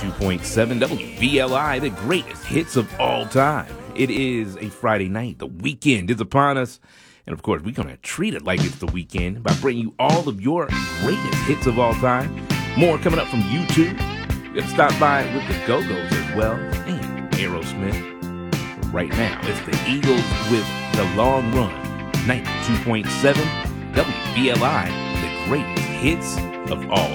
92.7 WVLI, the greatest hits of all time. It is a Friday night. The weekend is upon us. And of course, we're going to treat it like it's the weekend by bringing you all of your greatest hits of all time. More coming up from YouTube. You're going to stop by with the Go-Go's as well, and Aerosmith. But right now, it's the Eagles with The Long Run. 92.7 WVLI, the greatest hits of all